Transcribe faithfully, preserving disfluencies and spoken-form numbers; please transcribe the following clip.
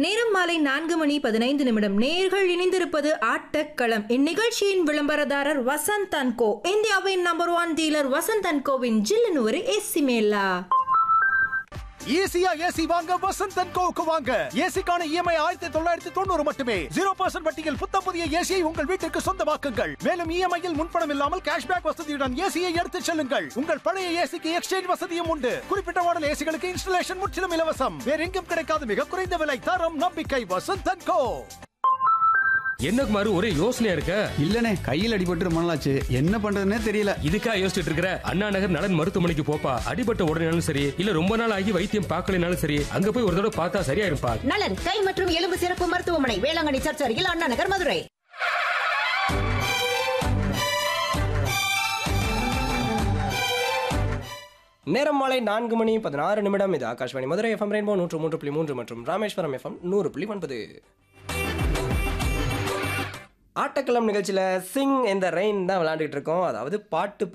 நேரம் மாலை நான்கு மணி பதினைந்து நிமிடம். நேர்கள் இணைந்திருப்பது ஆட்டக்களம். இந்நிகழ்ச்சியின் விளம்பரதாரர் வசந்த் அண்ட் கோ, இந்தியாவின் number one dealer Vasanth and CoWIN ஜில்லுன்னு ஒரு ஏசி மேலா. ஈஸியா ஏசி வாங்க வசந்த் அண்ட் கோவுக்கு வாங்க. ஏசிக்கான இஎம்ஐ ஆயிரத்தி தொள்ளாயிரத்தி தொண்ணூறு மட்டுமே. ஜீரோ பர்சன்ட் வட்டியில் புத்தம் புதிய ஏசியை உங்கள் வீட்டிற்கு சொந்தமாக்குங்கள். மேலும் இஎம்ஐயில் முன்பணம் இல்லாமல் கேஷ்பேக் வசதியுடன் ஏசியை எடுத்துச் செல்லுங்கள். உங்கள் பழைய ஏசிக்கு எக்ஸ்சேஞ்ச் வசதியும் உண்டு. குறிப்பிட்ட மாடல் ஏசிகளுக்கு இன்ஸ்டலேஷன் முற்றிலும் இலவசம். வேற எங்கும் கிடைக்காத மிக குறைந்த விலை, தரம், நம்பிக்கை. வசந்த் அண்ட் கோ. என்ன குமார், ஒரே யோசனையா இருக்க? இல்லனே, கையில் அடிபட்டு ரொம்ப நாளாச்சு, என்ன பண்றதுன்னே தெரியல. இதுக்கா யோசிச்சுட்டு இருக்கிற? அண்ணா நகர் நலன் மருத்துவமனைக்கு போப்பா. அடிபட்ட உடனேனாலும் சரி, இல்ல ரொம்ப நாள் ஆகி வைத்தியம் பார்க்கலனாலும் சரி, அங்க போய் ஒரு தடவை பார்த்தா சரியா இருப்பா. நலன் கை மற்றும் எலும்பு சிறப்பு மருத்துவமனை, வேளாங்கண்ணி சர்ச் அருகில், அண்ணா நகர், மதுரை. நேரம் மாலை நான்கு மணி பதினாறு நிமிடம். இது ஆகாஷ்வாணி மதுரை எஃப்எம் ரெயின்போ நூற்று மூன்று புள்ளி மூன்று மற்றும் ராமேஸ்வரம் எஃப்எம் நூறு புள்ளி ஒன்பது. ஆட்டக்களம் நிகழ்ச்சியில் சிங் இந்த ரெயின் தான் விளையாண்டுட்டு இருக்கோம். அதாவது பாட்டு